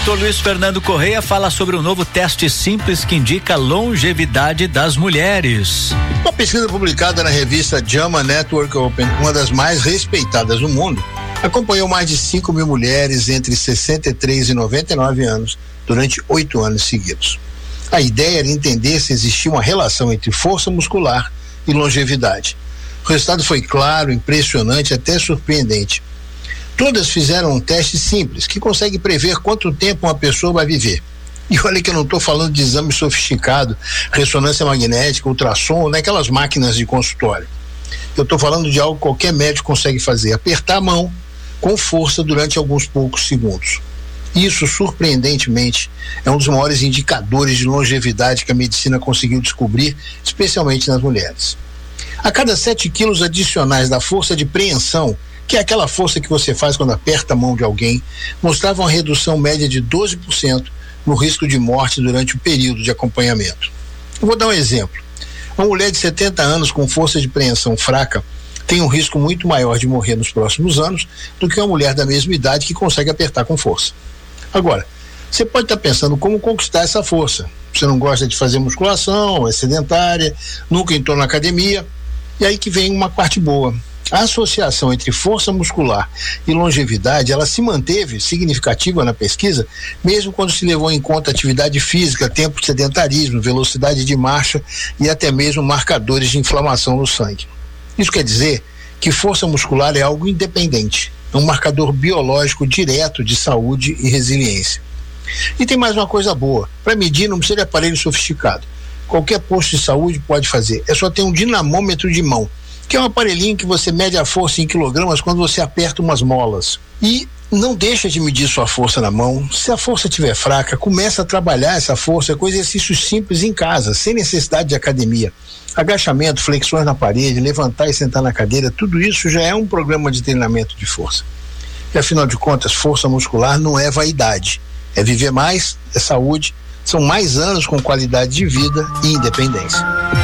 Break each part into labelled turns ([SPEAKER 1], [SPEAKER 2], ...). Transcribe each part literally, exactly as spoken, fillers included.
[SPEAKER 1] doutor Luiz Fernando Correia fala sobre um novo teste simples que indica a longevidade das mulheres.
[SPEAKER 2] Uma pesquisa publicada na revista JAMA Network Open, uma das mais respeitadas do mundo, acompanhou mais de cinco mil mulheres entre sessenta e três e noventa e nove anos durante oito anos seguidos. A ideia era entender se existia uma relação entre força muscular e longevidade. O resultado foi claro, impressionante, até surpreendente. Todas fizeram um teste simples, que consegue prever quanto tempo uma pessoa vai viver. E olha que eu não estou falando de exame sofisticado, ressonância magnética, ultrassom, naquelas máquinas de consultório. Eu estou falando de algo que qualquer médico consegue fazer, apertar a mão com força durante alguns poucos segundos. Isso, surpreendentemente, é um dos maiores indicadores de longevidade que a medicina conseguiu descobrir, especialmente nas mulheres. A cada sete quilos adicionais da força de preensão, que é aquela força que você faz quando aperta a mão de alguém, mostrava uma redução média de doze por cento no risco de morte durante o período de acompanhamento. Eu vou dar um exemplo. Uma mulher de setenta anos com força de preensão fraca tem um risco muito maior de morrer nos próximos anos do que uma mulher da mesma idade que consegue apertar com força. Agora, você pode estar pensando como conquistar essa força. Você não gosta de fazer musculação, é sedentária, nunca entrou na academia, e aí que vem uma parte boa. A associação entre força muscular e longevidade, ela se manteve significativa na pesquisa, mesmo quando se levou em conta atividade física, tempo de sedentarismo, velocidade de marcha e até mesmo marcadores de inflamação no sangue. Isso quer dizer que força muscular é algo independente, é um marcador biológico direto de saúde e resiliência. E tem mais uma coisa boa, para medir não precisa de aparelho sofisticado. Qualquer posto de saúde pode fazer, é só ter um dinamômetro de mão, que é um aparelhinho que você mede a força em quilogramas quando você aperta umas molas. E não deixa de medir sua força na mão. Se a força estiver fraca, começa a trabalhar essa força com exercícios simples em casa, sem necessidade de academia. Agachamento, flexões na parede, levantar e sentar na cadeira, tudo isso já é um programa de treinamento de força. E afinal de contas, força muscular não é vaidade, é viver mais, é saúde, são mais anos com qualidade de vida e independência.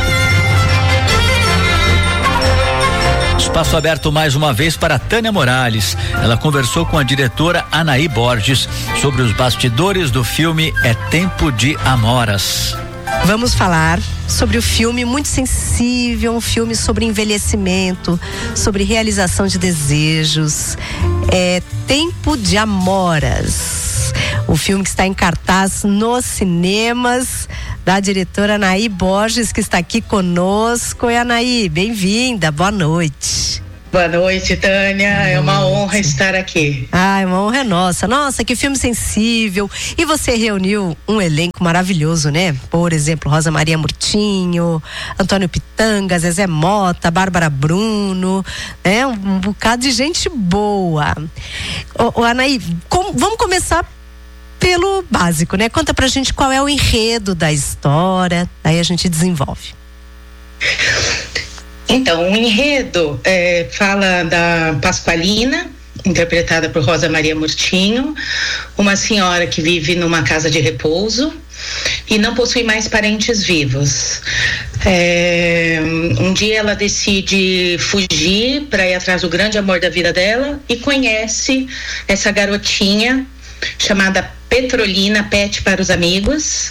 [SPEAKER 1] Espaço aberto mais uma vez para Tânia Morales. Ela conversou com a diretora Anaí Borges sobre os bastidores do filme É Tempo de Amoras.
[SPEAKER 3] Vamos falar sobre o filme muito sensível, um filme sobre envelhecimento, sobre realização de desejos. É Tempo de Amoras. O filme que está em cartaz nos cinemas, da diretora Anaí Borges, que está aqui conosco. E Anaí, bem-vinda, boa noite.
[SPEAKER 4] Boa noite, Tânia, é uma honra estar aqui.
[SPEAKER 3] Ah, é uma honra nossa. Nossa, que filme sensível. E você reuniu um elenco maravilhoso, né? Por exemplo, Rosa Maria Murtinho, Antônio Pitanga, Zezé Mota, Bárbara Bruno, né? Um, um bocado de gente boa. Ô, ô Anaí, com, vamos começar pelo básico, né? Conta pra gente qual é o enredo da história, aí a gente desenvolve.
[SPEAKER 4] Então, o enredo é, fala da Pasqualina, interpretada por Rosa Maria Murtinho, uma senhora que vive numa casa de repouso e não possui mais parentes vivos. É, um dia ela decide fugir para ir atrás do grande amor da vida dela e conhece essa garotinha chamada Petrolina, Pet para os amigos,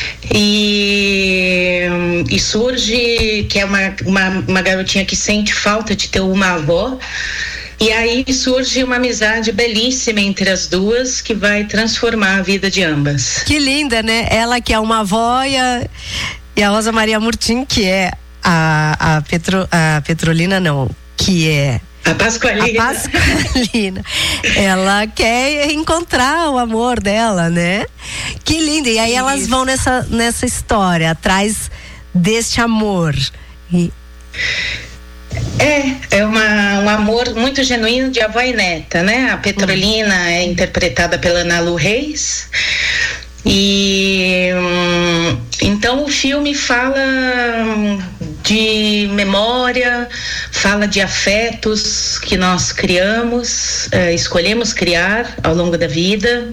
[SPEAKER 4] e, e surge que é uma, uma, uma garotinha que sente falta de ter uma avó, e aí surge uma amizade belíssima entre as duas que vai transformar a vida de ambas.
[SPEAKER 3] Que linda, né? Ela que é uma avó e a, e a Rosa Maria Murtinho, que é a, a, Petro, a Petrolina, não, que é
[SPEAKER 4] A Pasqualina.
[SPEAKER 3] A Pasqualina. Ela quer encontrar o amor dela, né? Que lindo. E aí Isso. elas vão nessa, nessa história, atrás deste amor. E...
[SPEAKER 4] É, é uma, um amor muito genuíno de avó e neta, né? A Petrolina uhum. é interpretada pela Ana Lu Reis. E hum, então o filme fala de memória, fala de afetos que nós criamos, eh, escolhemos criar ao longo da vida,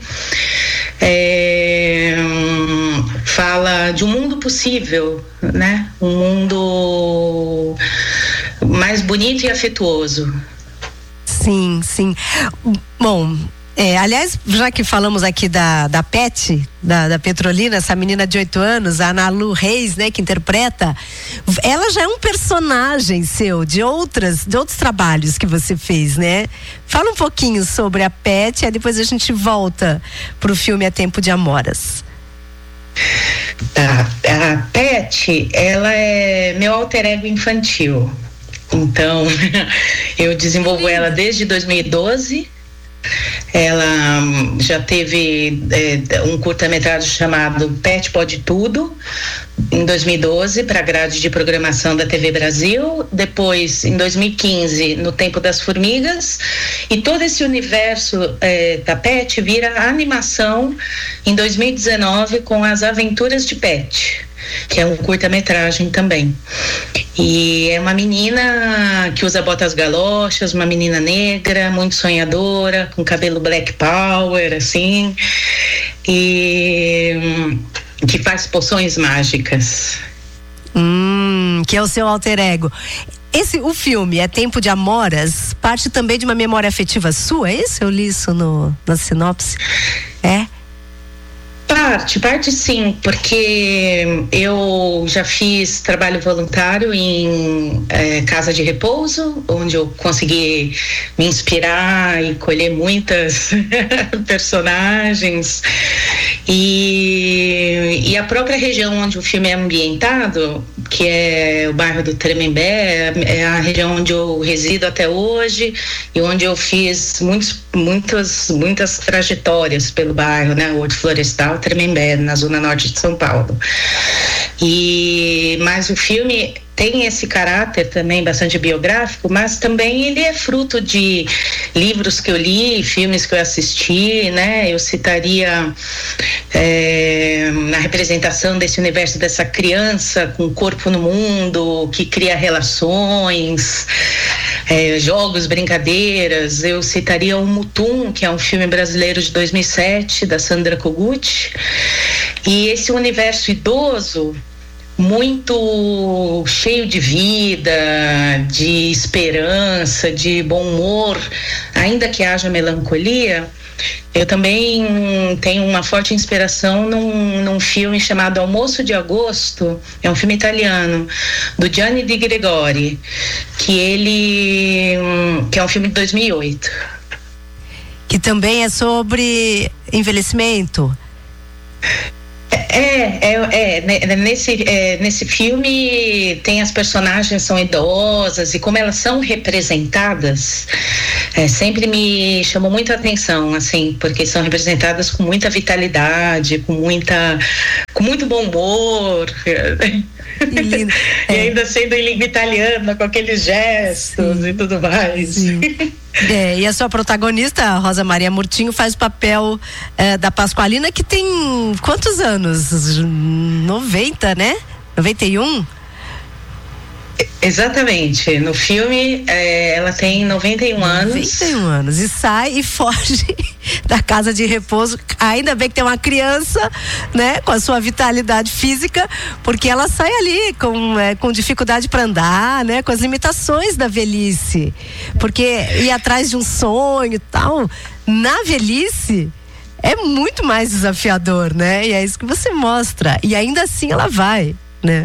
[SPEAKER 4] é, hum, fala de um mundo possível, né? Um mundo mais bonito e afetuoso.
[SPEAKER 3] Sim, sim. Bom, É, aliás, já que falamos aqui da, da Pet, da, da Petrolina, essa menina de oito anos, a Ana Lu Reis, né, que interpreta, ela já é um personagem seu, de outras, de outros trabalhos que você fez, né? Fala um pouquinho sobre a Pet, aí depois a gente volta pro filme É Tempo de Amoras.
[SPEAKER 4] Tá, a Pet, ela é meu alter ego infantil. Então, eu desenvolvo ela desde dois mil e doze. Ela já teve é, um curta-metragem chamado Pet Pode Tudo, em dois mil e doze, para a grade de programação da T V Brasil. Depois, em dois mil e quinze, no Tempo das Formigas. E todo esse universo é, da Pet vira animação em dois mil e dezenove com As Aventuras de Pet, que é um curta-metragem também. E é uma menina que usa botas galochas, uma menina negra, muito sonhadora, com cabelo black power, assim, e que faz poções mágicas.
[SPEAKER 3] Hum, que é o seu alter ego. Esse, o filme É Tempo de Amoras, parte também de uma memória afetiva sua, é isso? Eu li isso no, na sinopse. É?
[SPEAKER 4] Parte, parte sim, porque eu já fiz trabalho voluntário em é, casa de repouso, onde eu consegui me inspirar e colher muitas personagens. E, e a própria região onde o filme é ambientado, que é o bairro do Tremembé, é a região onde eu resido até hoje e onde eu fiz muitos, muitas, muitas trajetórias pelo bairro, né? O Horto Florestal, Tremembé, na zona norte de São Paulo. E, mas o filme tem esse caráter também bastante biográfico, mas também ele é fruto de livros que eu li, filmes que eu assisti, né? Eu citaria é, na representação desse universo dessa criança com corpo no mundo, que cria relações, é, jogos, brincadeiras. Eu citaria o Mutum, que é um filme brasileiro de dois mil e sete, da Sandra Kogut. E esse universo idoso, muito cheio de vida, de esperança, de bom humor, ainda que haja melancolia. Eu também tenho uma forte inspiração num, num filme chamado Almoço de Agosto, é um filme italiano, do Gianni Di Gregori, que ele, que é um filme de dois mil e oito.
[SPEAKER 3] Que também é sobre envelhecimento.
[SPEAKER 4] É, é, é, nesse, é, nesse filme tem as personagens são idosas e como elas são representadas, é, sempre me chamou muita atenção, assim, porque são representadas com muita vitalidade, com muita, com muito bom humor.
[SPEAKER 3] Que lindo.
[SPEAKER 4] E ainda sendo em língua italiana, com aqueles gestos. Sim. E tudo mais.
[SPEAKER 3] Sim. É, e a sua protagonista, a Rosa Maria Murtinho, faz o papel é, da Pasqualina, que tem quantos anos? noventa, né? noventa e um?
[SPEAKER 4] Exatamente. No filme, é, ela tem noventa e um anos.
[SPEAKER 3] noventa e um anos. E sai e foge da casa de repouso. Ainda bem que tem uma criança, né? Com a sua vitalidade física, porque ela sai ali com, é, com dificuldade para andar, né? Com as limitações da velhice. Porque ir atrás de um sonho e tal, na velhice, é muito mais desafiador, né? E é isso que você mostra. E ainda assim ela vai, né?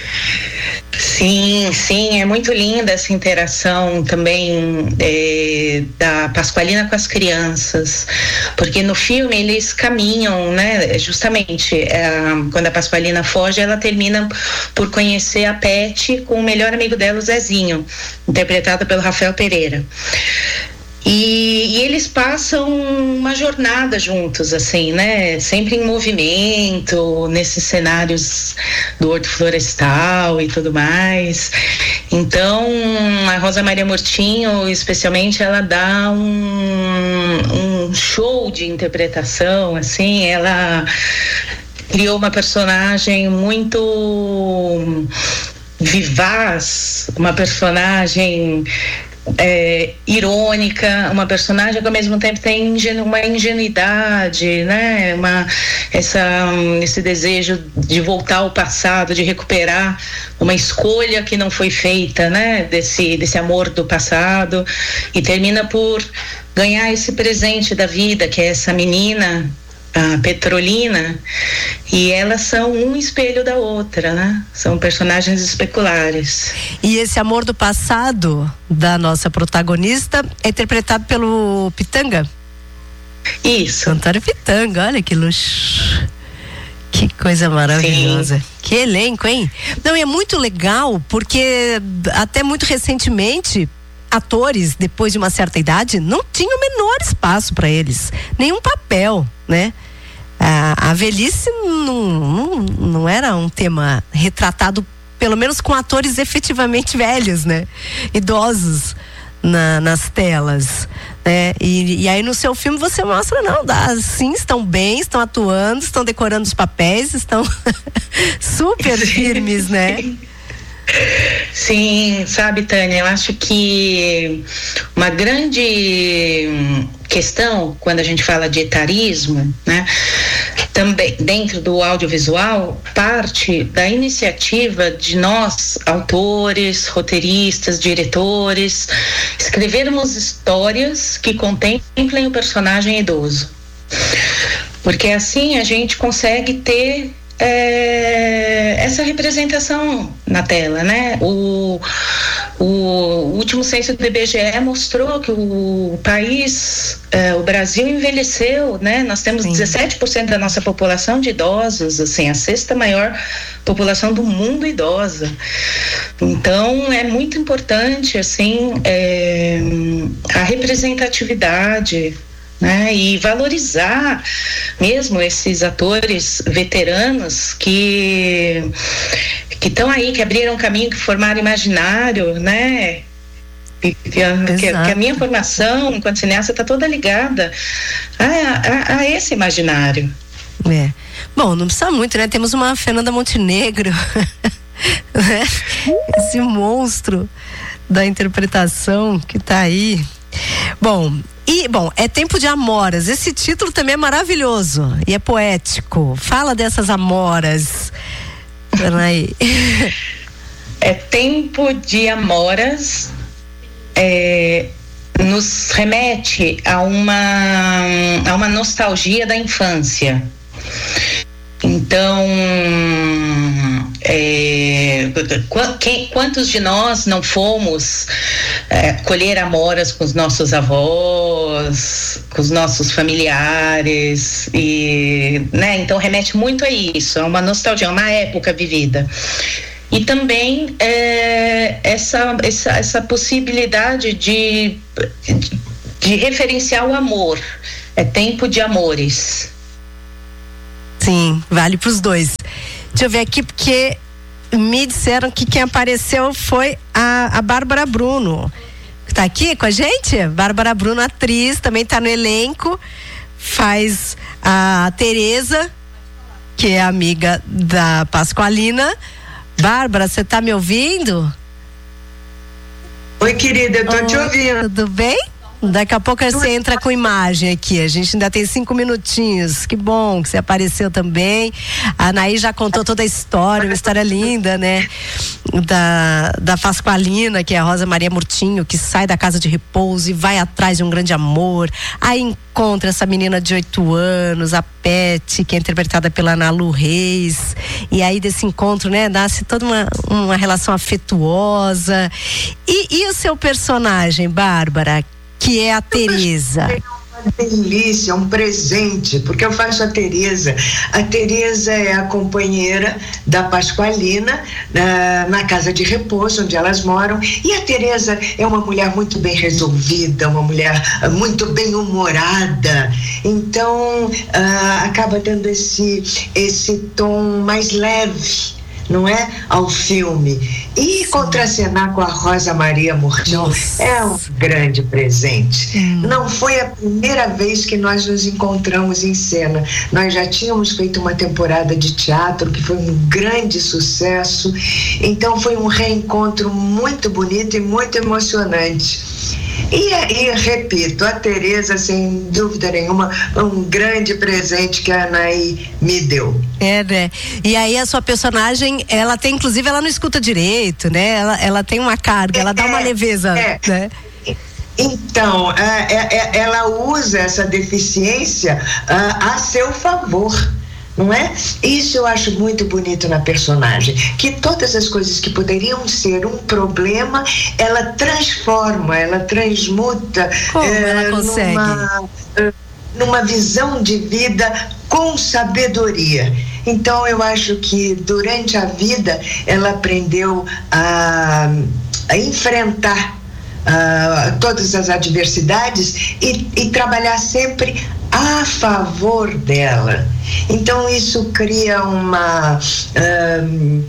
[SPEAKER 4] Sim, sim, é muito linda essa interação também é, da Pasqualina com as crianças, porque no filme eles caminham, né, justamente é, quando a Pasqualina foge, ela termina por conhecer a Pet com o melhor amigo dela, o Zezinho, interpretado pelo Rafael Pereira. E, e eles passam uma jornada juntos, assim, né? Sempre em movimento, nesses cenários do Horto Florestal e tudo mais. Então, a Rosa Maria Murtinho, especialmente, ela dá um, um show de interpretação, assim, ela criou uma personagem muito vivaz, uma personagem é, irônica, uma personagem que ao mesmo tempo tem ingenu, uma ingenuidade, né? Uma, essa, esse desejo de voltar ao passado, de recuperar uma escolha que não foi feita, né? Desse, desse amor do passado, e termina por ganhar esse presente da vida, que é essa menina, a Petrolina, e elas são um espelho da outra, né? São personagens especulares.
[SPEAKER 3] E esse amor do passado da nossa protagonista é interpretado pelo Pitanga?
[SPEAKER 4] Isso.
[SPEAKER 3] Antônio Pitanga, olha que luxo. Que coisa maravilhosa. Sim. Que elenco, hein? Não, e é muito legal, porque até muito recentemente atores, depois de uma certa idade, não tinham o menor espaço para eles, nenhum papel, né? A, a velhice não, não, não era um tema retratado, pelo menos com atores efetivamente velhos, né? Idosos na, nas telas, né? E, e aí no seu filme você mostra, não, dá, sim, estão bem, estão atuando, estão decorando os papéis, estão super firmes, né?
[SPEAKER 4] Sim, sabe, Tânia, eu acho que uma grande questão quando a gente fala de etarismo, né, também dentro do audiovisual, parte da iniciativa de nós, autores, roteiristas, diretores, escrevermos histórias que contemplem o personagem idoso, porque assim a gente consegue ter É, essa representação na tela, né? O, o último censo do I B G E mostrou que o país, é, o Brasil envelheceu, né? Nós temos Sim. dezessete por cento da nossa população de idosos, assim, a sexta maior população do mundo idosa. Então, é muito importante, assim, é, a representatividade, né, e valorizar mesmo esses atores veteranos que que estão aí, que abriram caminho, que formaram imaginário, né? Que, que, a, que, que a minha formação enquanto cineasta está toda ligada a, a, a esse imaginário.
[SPEAKER 3] É. Bom, não precisa muito, né? Temos uma Fernanda Montenegro, né? Esse monstro da interpretação que está aí. Bom, e, bom, é Tempo de Amoras. Esse título também é maravilhoso e é poético. Fala dessas amoras. Aí.
[SPEAKER 4] É Tempo de Amoras. É, nos remete a uma, a uma nostalgia da infância. Então, é, quem, quantos de nós não fomos é, colher amoras com os nossos avós, com os nossos familiares, e, né, então remete muito a isso, a uma nostalgia, a uma época vivida. E também é, essa, essa, essa possibilidade de, de, de referenciar o amor. É Tempo de Amores.
[SPEAKER 3] Sim, vale para os dois. Deixa eu ver aqui, porque me disseram que quem apareceu foi a, a Bárbara Bruno. Tá aqui com a gente? Bárbara Bruno, atriz, também tá no elenco. Faz a Tereza, que é amiga da Pasqualina. Bárbara, você tá me ouvindo?
[SPEAKER 5] Oi, querida, eu tô
[SPEAKER 3] Oi,
[SPEAKER 5] te ouvindo.
[SPEAKER 3] Tudo bem? Daqui a pouco você entra com imagem aqui. A gente ainda tem cinco minutinhos. Que bom que você apareceu também. A Anaí já contou toda a história, uma história linda, né? Da, da Pasqualina, que é a Rosa Maria Murtinho, que sai da casa de repouso e vai atrás de um grande amor. Aí encontra essa menina de oito anos, a Pete, que é interpretada pela Ana Lu Reis. E aí desse encontro, né, nasce toda uma, uma relação afetuosa. E, e o seu personagem, Bárbara, que é a Tereza?
[SPEAKER 5] É uma delícia, um presente, porque eu faço a Tereza. A Tereza é a companheira da Pasqualina na, na casa de repouso onde elas moram, e a Tereza é uma mulher muito bem resolvida, uma mulher muito bem humorada, então uh, acaba tendo esse, esse tom mais leve, não é, ao filme. E Sim. contracenar com a Rosa Maria Murtinho é um grande presente. Hum. Não foi a primeira vez que nós nos encontramos em cena. Nós já tínhamos feito uma temporada de teatro que foi um grande sucesso. Então foi um reencontro muito bonito e muito emocionante. E, e repito, a Tereza, sem dúvida nenhuma, um grande presente que a Anaí me deu.
[SPEAKER 3] É, né? E aí a sua personagem, ela tem, inclusive, ela não escuta direito, né? Ela, ela tem uma carga, ela é, dá uma leveza, é. né?
[SPEAKER 5] Então, uh, é, é, ela usa essa deficiência uh, a seu favor. Não é? Isso eu acho muito bonito na personagem, que todas as coisas que poderiam ser um problema, ela transforma, ela transmuta.
[SPEAKER 3] Como é, ela consegue?
[SPEAKER 5] Numa, numa visão de vida com sabedoria. Então eu acho que durante a vida ela aprendeu a, a enfrentar uh, todas as adversidades e, e trabalhar sempre a favor dela. Então isso cria uma um,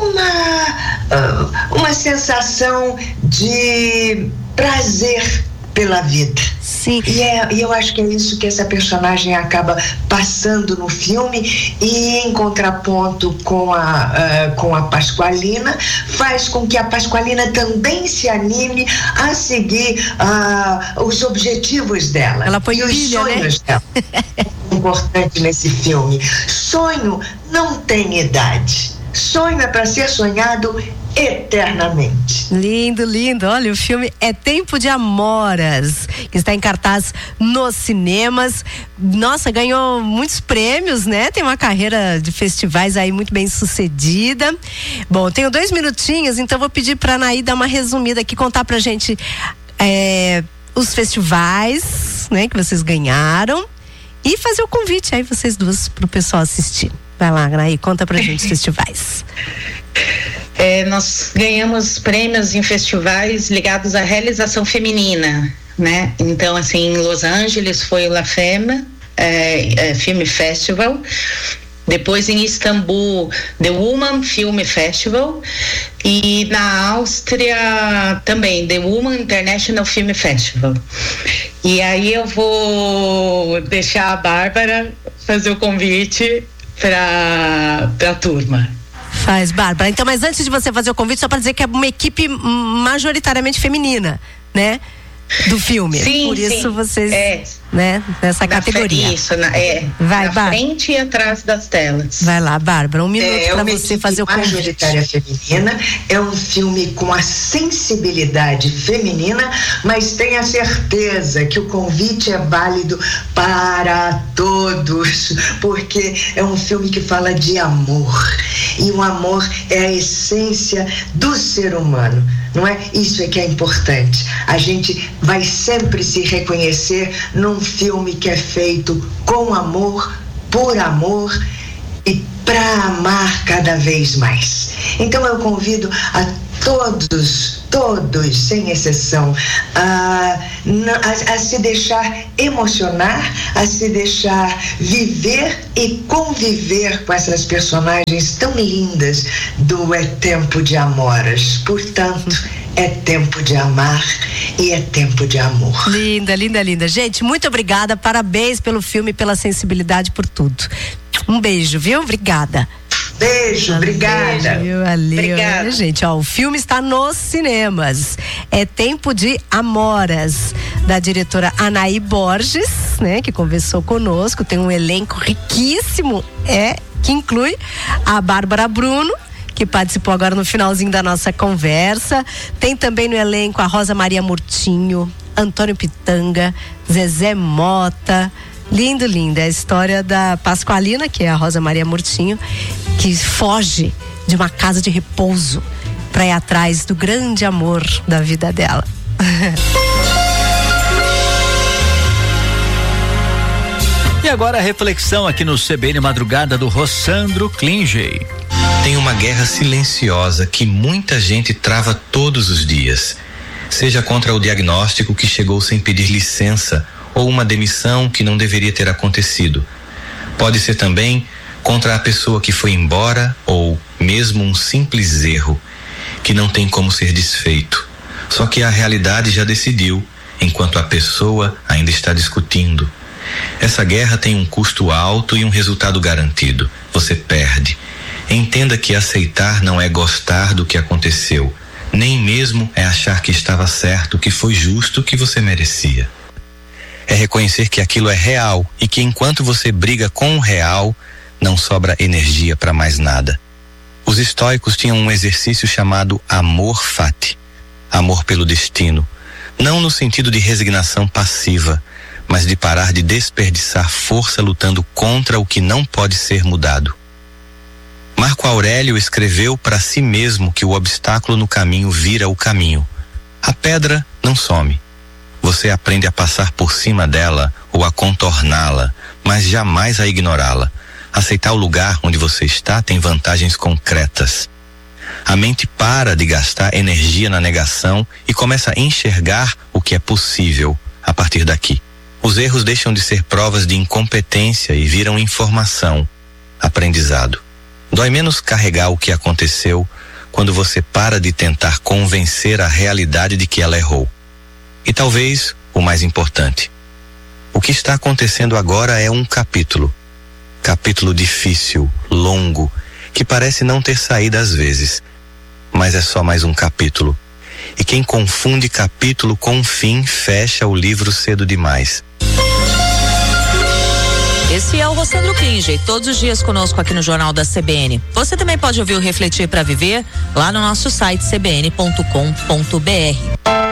[SPEAKER 5] uma uma sensação de prazer pela vida.
[SPEAKER 3] Sim.
[SPEAKER 5] E, é, e eu acho que é isso que essa personagem acaba passando no filme, e em contraponto com a, uh, com a Pasqualina, faz com que a Pasqualina também se anime a seguir uh, os objetivos dela.
[SPEAKER 3] Ela põe
[SPEAKER 5] e os
[SPEAKER 3] pilha,
[SPEAKER 5] sonhos
[SPEAKER 3] né?
[SPEAKER 5] dela. É importante nesse filme. Sonho não tem idade. Sonho é para ser sonhado eternamente.
[SPEAKER 3] Lindo, lindo. Olha, o filme É Tempo de Amoras, que está em cartaz nos cinemas. Nossa, ganhou muitos prêmios, né? Tem uma carreira de festivais aí muito bem sucedida. Bom, tenho dois minutinhos, então vou pedir para a Anaí dar uma resumida aqui, contar pra gente é, os festivais, né, que vocês ganharam, e fazer o convite aí, vocês duas, pro pessoal assistir. Vai lá, Anaí, conta pra gente os festivais.
[SPEAKER 4] É, nós ganhamos prêmios em festivais ligados à realização feminina, né? Então, assim, em Los Angeles foi o La Femme é, é, Film Festival. Depois em Istambul, The Woman Film Festival. E na Áustria também, The Woman International Film Festival. E aí eu vou deixar a Bárbara fazer o convite para a turma.
[SPEAKER 3] Faz, Bárbara. Então, mas antes de você fazer o convite, só para dizer que é uma equipe majoritariamente feminina, né? Do filme.
[SPEAKER 4] Sim,
[SPEAKER 3] Por isso
[SPEAKER 4] sim.
[SPEAKER 3] vocês,
[SPEAKER 4] é.
[SPEAKER 3] né? Nessa
[SPEAKER 4] na
[SPEAKER 3] categoria.
[SPEAKER 4] Fe, isso, na, é.
[SPEAKER 3] Vai,
[SPEAKER 4] na
[SPEAKER 3] Bárbara.
[SPEAKER 4] frente e atrás das telas.
[SPEAKER 3] Vai lá, Bárbara. Um minuto
[SPEAKER 5] é,
[SPEAKER 3] para você fazer o convite.
[SPEAKER 5] Majoritária feminina, é um filme com a sensibilidade feminina, mas tenha certeza que o convite é válido para todos, porque é um filme que fala de amor, e o amor é a essência do ser humano, não é? Isso é que é importante. A gente vai sempre se reconhecer num filme que é feito com amor, por amor e para amar cada vez mais. Então eu convido a todos, todos, sem exceção, a, a, a se deixar emocionar, a se deixar viver e conviver com essas personagens tão lindas do É Tempo de Amoras. Portanto, é tempo de amar e é tempo de amor.
[SPEAKER 3] Linda, linda, linda. Gente, muito obrigada, parabéns pelo filme, pela sensibilidade, por tudo. Um beijo, viu? Obrigada.
[SPEAKER 5] Beijo, obrigada.
[SPEAKER 3] Valeu, valeu.
[SPEAKER 4] Obrigada.
[SPEAKER 3] Gente, ó, o filme está nos cinemas. É Tempo de Amoras, da diretora Anaí Borges, né, que conversou conosco. Tem um elenco riquíssimo, é, que inclui a Bárbara Bruno, que participou agora no finalzinho da nossa conversa. Tem também no elenco a Rosa Maria Murtinho, Antônio Pitanga, Zezé Mota. Lindo, linda. É a história da Pasqualina, que é a Rosa Maria Murtinho, que foge de uma casa de repouso para ir atrás do grande amor da vida dela.
[SPEAKER 1] E agora a reflexão aqui no C B N Madrugada do Rossandro Klingey.
[SPEAKER 6] Tem uma guerra silenciosa que muita gente trava todos os dias. Seja contra o diagnóstico que chegou sem pedir licença ou uma demissão que não deveria ter acontecido. Pode ser também contra a pessoa que foi embora ou mesmo um simples erro que não tem como ser desfeito. Só que a realidade já decidiu, enquanto a pessoa ainda está discutindo. Essa guerra tem um custo alto e um resultado garantido. Você perde. Entenda que aceitar não é gostar do que aconteceu, Nem mesmo é achar que estava certo, que foi justo, que você merecia. É reconhecer que aquilo é real e que enquanto você briga com o real, não sobra energia para mais nada. Os estoicos tinham um exercício chamado amor fati, amor pelo destino, não no sentido de resignação passiva, mas de parar de desperdiçar força lutando contra o que não pode ser mudado. Marco Aurélio escreveu para si mesmo que o obstáculo no caminho vira o caminho. A pedra não some. Você aprende a passar por cima dela ou a contorná-la, mas jamais a ignorá-la. Aceitar o lugar onde você está tem vantagens concretas. A mente para de gastar energia na negação e começa a enxergar o que é possível a partir daqui. Os erros deixam de ser provas de incompetência e viram informação, aprendizado. Dói menos carregar o que aconteceu quando você para de tentar convencer a realidade de que ela errou. E talvez o mais importante, o que está acontecendo agora é um capítulo. Capítulo difícil, longo, que parece não ter saída às vezes, mas é só mais um capítulo. E quem confunde capítulo com fim fecha o livro cedo demais.
[SPEAKER 7] Esse é o Rossandro Kinge, todos os dias conosco aqui no Jornal da C B N. Você também pode ouvir o Refletir para Viver lá no nosso site c b n ponto com ponto b r.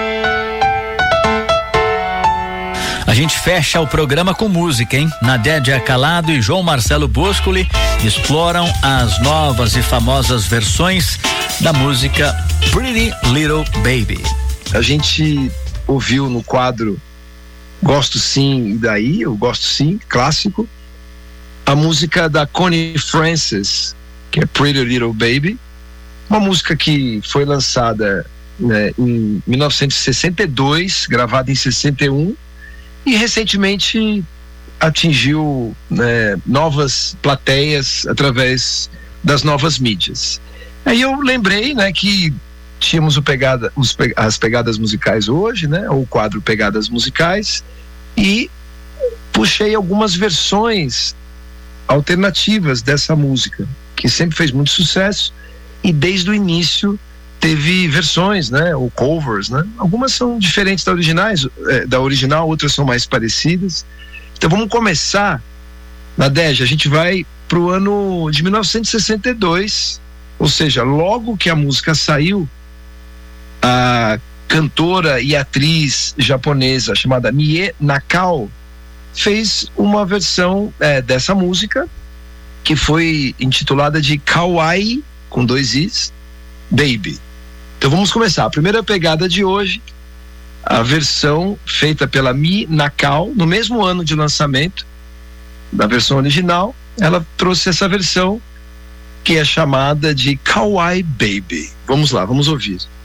[SPEAKER 1] A gente fecha o programa com música, hein? Nadédia Calado e João Marcelo Boscoli exploram as novas e famosas versões da música Pretty Little Baby.
[SPEAKER 8] A gente ouviu no quadro Gosto Sim e Daí, eu Gosto Sim, clássico, a música da Connie Francis, que é Pretty Little Baby, uma música que foi lançada, né, em mil novecentos e sessenta e dois, gravada em sessenta e um, e recentemente atingiu, né, novas plateias através das novas mídias. Aí eu lembrei, né, que tínhamos o pegada, os, as pegadas musicais hoje, né, o quadro Pegadas Musicais, e puxei algumas versões alternativas dessa música, que sempre fez muito sucesso e desde o início teve versões, né, ou covers, né? Algumas são diferentes da originais, é, da original, outras são mais parecidas. Então vamos começar, Nadégia, a gente vai pro ano de mil novecentos e sessenta e dois, ou seja, logo que a música saiu, a cantora e atriz japonesa chamada Mie Nakao fez uma versão é, dessa música que foi intitulada de Kawaii, com dois Is, Baby. Então vamos começar. A primeira pegada de hoje, a versão feita pela Mie Nakao, no mesmo ano de lançamento da versão original, ela trouxe essa versão que é chamada de Kawaii Baby. Vamos lá, vamos ouvir.